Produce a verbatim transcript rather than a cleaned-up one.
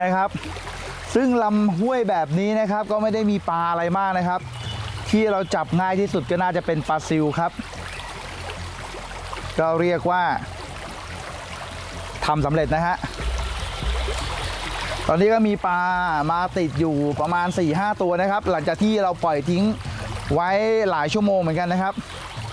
นะครับซึ่งลำห้วยแบบนี้นะครับก็ไม่ได้มีปลาอะไรมากนะครับที่เราจับง่ายที่สุดก็น่าจะเป็นปลาซิวครับก็เรียกว่าทำสำเร็จนะฮะตอนนี้ก็มีปลามาติดอยู่ประมาณ สี่ห้า ตัวนะครับหลังจากที่เราปล่อยทิ้งไว้หลายชั่วโมงเหมือนกันนะครับ